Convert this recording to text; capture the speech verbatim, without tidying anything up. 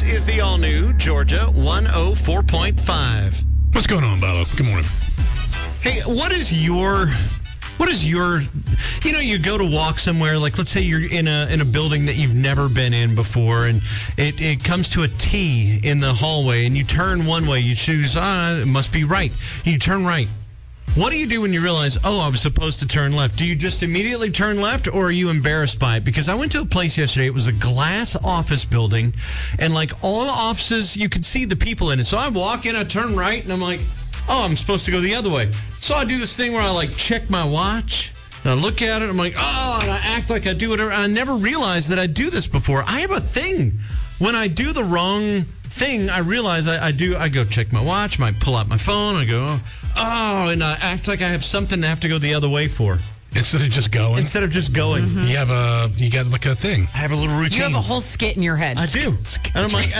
This is the all-new Georgia one oh four point five. What's going on, Bob? Good morning. Hey, what is your... What is your, you know, you go to walk somewhere, like let's say you're in a in a building that you've never been in before, and it, it comes to a T in the hallway, and you turn one way, you choose, ah, it must be right. You turn right. What do you do when you realize, oh, I was supposed to turn left? Do you just immediately turn left, or are you embarrassed by it? Because I went to a place yesterday, it was a glass office building, and like all the offices, you could see the people in it. So I walk in, I turn right, and I'm like, oh, I'm supposed to go the other way. So I do this thing where I, like, check my watch, and I look at it, I'm like, oh, and I act like I do whatever. I never realized that I do this before. I have a thing. When I do the wrong thing, I realize I, I do, I go check my watch, I might pull out my phone, I go, oh, and I act like I have something to have to go the other way for. Instead of just going? Instead of just going. Mm-hmm. You have a, you got like a thing. I have a little routine. You have a whole skit in your head. I do. And I'm like,